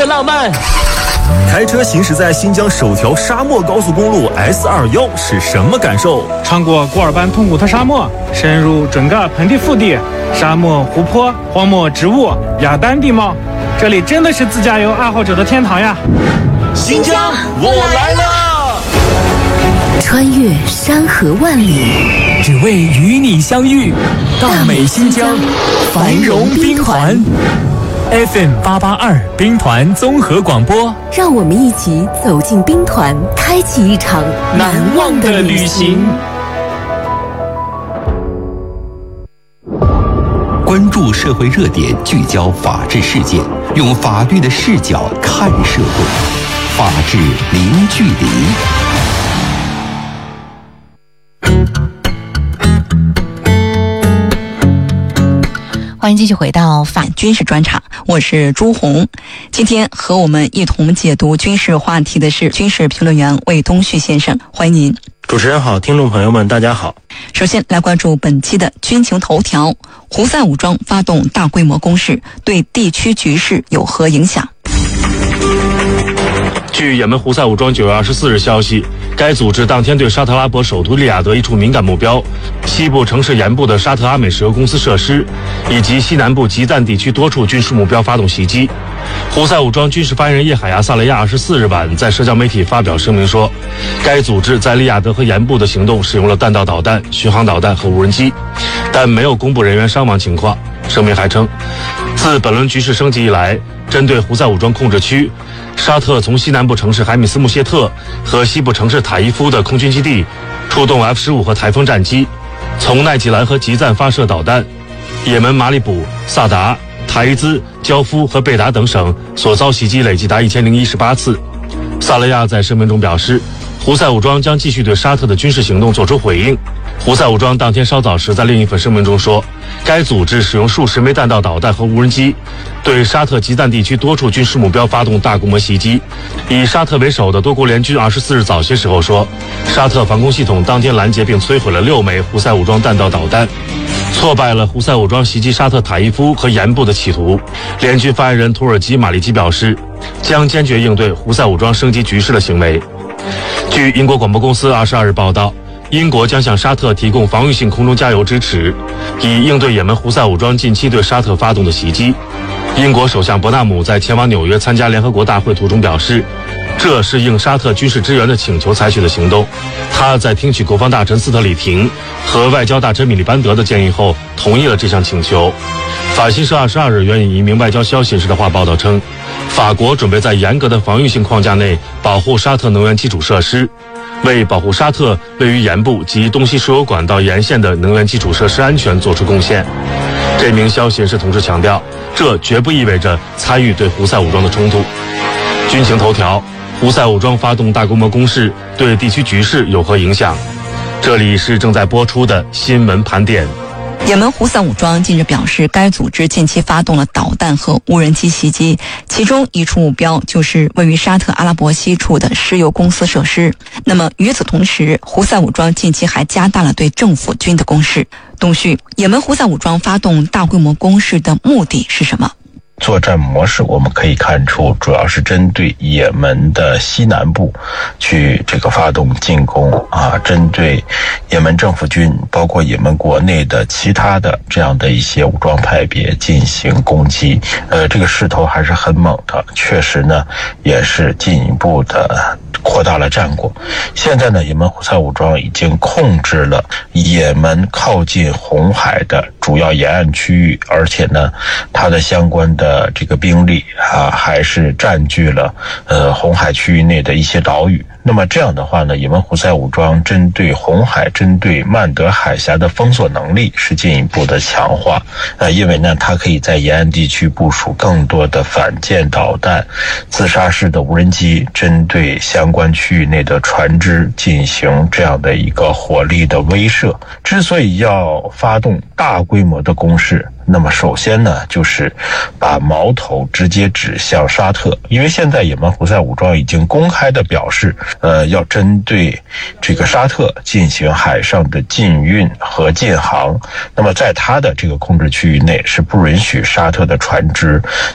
的浪漫。 开车行驶在新疆首条沙漠高速公路 S21是什么感受？ 穿过古尔班通古特沙漠，深入准噶盆地腹地，沙漠、湖泊、荒漠植物、雅丹地貌，这里真的是自驾游爱好者的天堂呀！ 新疆，我来了！ 穿越山河万里， 只为与你相遇。大美新疆，繁荣兵团。FM882兵团综合广播， 让我们一起走进兵团，开启一场难忘的旅行。 关注社会热点，聚焦法治事件，用法律的视角看社会，法治零距离。 欢迎继续回到反军事专场，我是朱红。今天和我们一同解读军事话题的是军事评论员魏东旭先生，欢迎您。 主持人好，听众朋友们大家好。 首先来关注本期的军情头条，胡塞武装发动大规模攻势，对地区局势有何影响？ 据也门胡塞武装9月24日消息，该组织当天对沙特阿拉伯首都利雅得一处敏感目标，西部城市沿部的沙特阿美石油公司设施，以及西南部吉赞地区多处军事目标发动袭击。胡塞武装军事发言人叶海亚·萨雷亚24日晚在社交媒体发表声明说，该组织在利雅得和沿部的行动使用了弹道导弹、巡航导弹和无人机，但没有公布人员伤亡情况。声明还称，自本轮局势升级以来，针对胡塞武装控制区，沙特从西南部城市海米斯穆谢特和西部城市塔伊夫的空军基地出动 F-15和台风战机，从奈吉兰和吉赞发射导弹。也门马里卜、萨达、塔伊兹、焦夫和贝达等省所遭袭击累计达1018次。萨雷亚在声明中表示，胡塞武装将继续对沙特的军事行动作出回应。胡塞武装当天稍早时在另一份声明中说，该组织使用数十枚弹道导弹和无人机，对沙特吉赞地区多处军事目标发动大规模袭击。以沙特为首的多国联军24日早些时候说，沙特防空系统当天拦截并摧毁了6枚胡塞武装弹道导弹，挫败了胡塞武装袭击沙特塔伊夫和沿部的企图。联军发言人土耳其马利基表示，将坚决应对胡塞武装升级局势的行为。据英国广播公司22日报道，英国将向沙特提供防御性空中加油支持，以应对也门胡塞武装近期对沙特发动的袭击。英国首相伯纳姆在前往纽约参加联合国大会途中表示，这是应沙特军事支援的请求采取的行动。他在听取国防大臣斯特里廷和外交大臣米利班德的建议后，同意了这项请求。法新社22日援引一名外交消息人士的话报道称，法国准备在严格的防御性框架内保护沙特能源基础设施，为保护沙特位于沿部及东西输油管道沿线的能源基础设施安全做出贡献。这名消息人士同时强调，这绝不意味着参与对胡塞武装的冲突。军情头条，胡塞武装发动大规模攻势，对地区局势有何影响？这里是正在播出的新闻盘点。 也门胡塞武装近日表示，该组织近期发动了导弹和无人机袭击，其中一处目标就是位于沙特阿拉伯西处的石油公司设施。那么与此同时，胡塞武装近期还加大了对政府军的攻势。东旭，也门胡塞武装发动大规模攻势的目的是什么？ 作战模式我们可以看出，主要是针对也门的西南部去发动进攻啊，针对也门政府军包括也门国内的其他的这样的一些武装派别进行攻击。这个势头还是很猛的，确实呢也是进一步的扩大了战果。现在呢，也门胡塞武装已经控制了也门靠近红海的主要沿岸区域，而且呢它的相关的这个兵力还是占据了红海区域内的一些岛屿。那么这样的话呢，也门胡塞武装针对红海、针对曼德海峡的封锁能力是进一步的强化。因为呢，它可以在沿岸地区部署更多的反舰导弹、自杀式的无人机，针对相关区域内的船只进行这样的一个火力的威慑。之所以要发动大规模的攻势，那么首先呢，就是把矛头直接指向沙特，因为现在也门胡塞武装已经公开的表示，要针对这个沙特进行海上的禁运和禁航。那么在他的这个控制区域内，是不允许沙特的船只